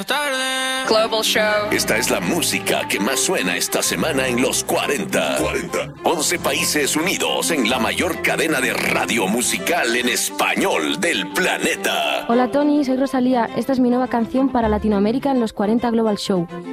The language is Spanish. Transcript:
Global Show. Esta es la música que más suena esta semana en los 40. 11 países unidos en la mayor cadena de radio musical en español del planeta. Hola Tony, soy Rosalía. Esta es mi nueva canción para Latinoamérica en los 40 Global Show.